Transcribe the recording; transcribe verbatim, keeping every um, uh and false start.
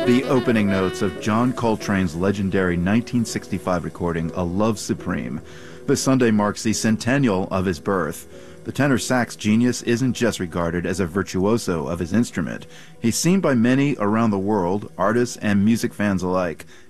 The opening notes of John Coltrane's legendary nineteen sixty-five recording, A Love Supreme. This Sunday marks the centennial of his birth. The tenor sax genius isn't just regarded as a virtuoso of his instrument. He's seen by many around the world, artists and music fans alike,